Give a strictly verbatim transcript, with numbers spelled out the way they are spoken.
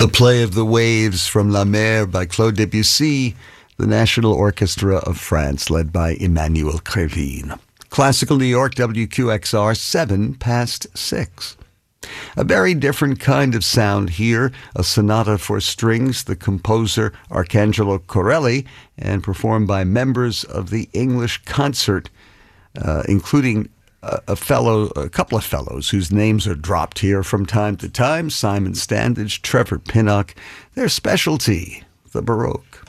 A play of the waves from La Mer by Claude Debussy, the National Orchestra of France, led by Emmanuel Crevin. Classical New York, W Q X R, seven past six. A very different kind of sound here, a sonata for strings, the composer Arcangelo Corelli, and performed by members of the English Concert, uh, including a, a fellow, a couple of fellows whose names are dropped here from time to time, Simon Standage, Trevor Pinnock, their specialty, the Baroque.